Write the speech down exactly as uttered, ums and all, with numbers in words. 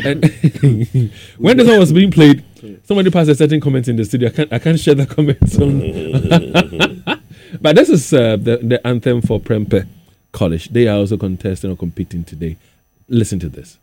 And when the song was being played, somebody passed a certain comment in the studio. I can't, I can't share the comments on. But this is uh, the, the anthem for Prempeh College. They are also contesting or competing today. Listen to this.